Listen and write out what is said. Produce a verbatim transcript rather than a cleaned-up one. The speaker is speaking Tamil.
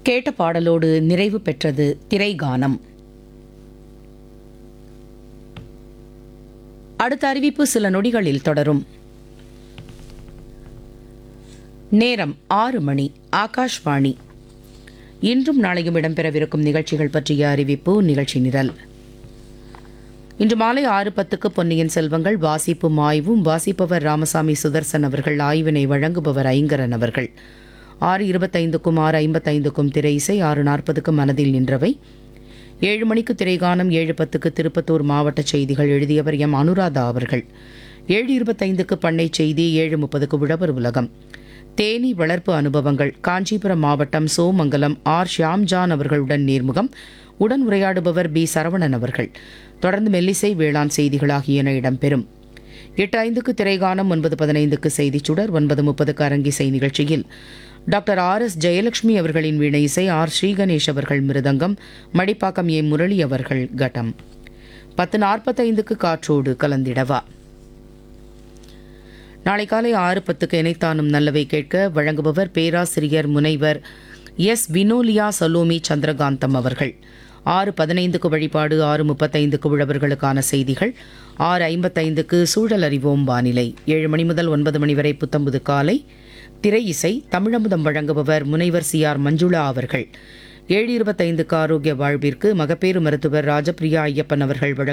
கேட்ட பாடலோடு நிறைவு பெற்றது திரைகானம். அடுத்த அறிவிப்பு சில நொடிகளில் தொடரும். நேரம் ஆறு மணி. ஆகாஷ்வாணி. இன்றும் நாளையும் இடம்பெறவிருக்கும் நிகழ்ச்சிகள் பற்றிய அறிவிப்பு. நிகழ்ச்சி நிரல். இன்று மாலை ஆறு பத்துக்கு பொன்னியின் செல்வங்கள் வாசிப்பும் ஆய்வும். வாசிப்பவர் ராமசாமி சுதர்சன் அவர்கள். ஆய்வினை வழங்குபவர் ஐங்கரன் அவர்கள். ஆறு இருபத்தைந்துக்கும் ஆறு ஐம்பத்தைந்துக்கும் திரை இசை. ஆறு நாற்பதுக்கு மனதில் நின்றவை. ஏழு மணிக்கு திரைகானம். ஏழு பத்துக்கு திருப்பத்தூர் மாவட்ட செய்திகள். எழுதியவர் எம் அனுராதா அவர்கள். ஏழு இருபத்தைந்துக்கு பண்ணை செய்தி. ஏழு முப்பதுக்கு உழவர் உலகம். தேனீ வளர்ப்பு அனுபவங்கள். காஞ்சிபுரம் மாவட்டம் சோமங்கலம் ஆர் ஷியாம்ஜான் அவர்களுடன் நேர்முகம். உடன் உரையாடுபவர் பி சரவணன் அவர்கள். தொடர்ந்து மெல்லிசை வேளாண் செய்திகள் ஆகியன இடம்பெறும். எட்டு ஐந்துக்கு திரைகானம். ஒன்பது பதினைந்துக்கு செய்திச் சுடர். ஒன்பது முப்பதுக்கு அரங்கிசை நிகழ்ச்சியில் டாக்டர் ஆர் எஸ் ஜெயலட்சுமி அவர்களின் வீணை இசை. ஆர் ஸ்ரீகணேஷ் அவர்கள் மிருதங்கம். மடிப்பாக்கம் ஏ முரளி அவர்கள் கட்டம். பத்து நாற்பத்தைந்துக்கு காற்றோடு கலந்திடவா. நாளை காலை ஆறு பத்துக்கு இணைத்தானும் நல்லவை கேட்க. வழங்குபவர் பேராசிரியர் முனைவர் எஸ் வினோலியா சலோமி சந்திரகாந்தம் அவர்கள். ஆறு பதினைந்துக்கு வழிபாடு. ஆறு முப்பத்தைந்துக்கு உழவர்களுக்கான செய்திகள். ஆறு ஐம்பத்தைந்துக்கு சூழல் அறிவோம் வானிலை. ஏழு மணி முதல் ஒன்பது மணி வரை புத்தம்புது காலை. திரை இசை. தமிழமுதம் வழங்குபவர் முனைவர் சி ஆர் மஞ்சுளா அவர்கள். ஏழு இருபத்தைந்துக்கு ஆரோக்கிய வாழ்விற்கு மகப்பேறு மருத்துவர் ராஜபிரியா ஐயப்பன் அவர்கள்